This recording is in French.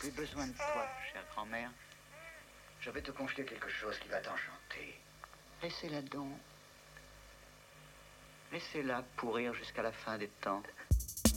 plus besoin de toi, chère grand-mère. Je vais te confier quelque chose qui va t'enchanter. Laissez-la donc. Laissez-la pourrir jusqu'à la fin des temps.